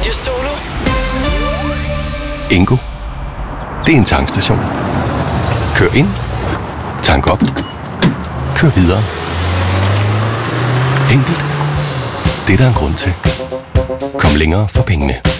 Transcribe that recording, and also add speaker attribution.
Speaker 1: Radiosolo.
Speaker 2: Ingo. Det er en tankstation. Kør ind. Tank op. Kør videre. Enkelt. Det er der en grund til. Kom længere for pengene.